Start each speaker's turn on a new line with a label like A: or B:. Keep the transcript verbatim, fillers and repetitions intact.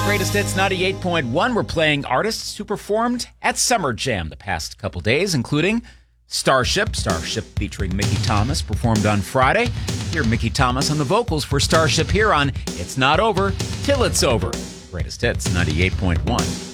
A: Greatest Hits ninety-eight point one. We're playing artists who performed at Summer Jam the past couple days, including Starship. Starship featuring Mickey Thomas performed on Friday. Hear Mickey Thomas on the vocals for Starship here on It's Not Over Till It's Over. Greatest Hits ninety-eight point one.